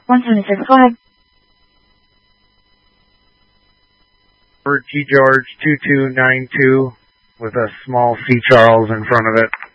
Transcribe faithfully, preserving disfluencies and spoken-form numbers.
one seventy-six, go ahead. For T George two two nine two with a small C Charles in front of it.